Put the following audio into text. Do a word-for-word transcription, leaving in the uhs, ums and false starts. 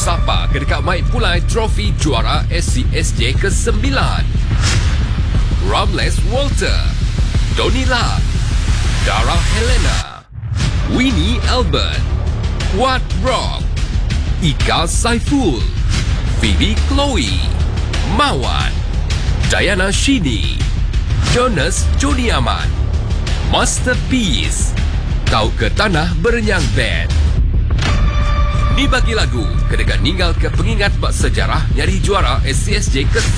Sapa ke dekat Mike Pulai trofi juara S C S J ke sembilan. Ramles Walter, Donila, Dara Helena, Winnie Albert, Wat Rock, Ika Saiful, Phoebe Chloe, Mawan, Diana Shini, Jonas Joni Aman, Masterpiece, Kau ke Tanah Berenyang Band. Ni bagi lagu kedekat ninggal ke pengingat bak sejarah nyari juara S C S J ke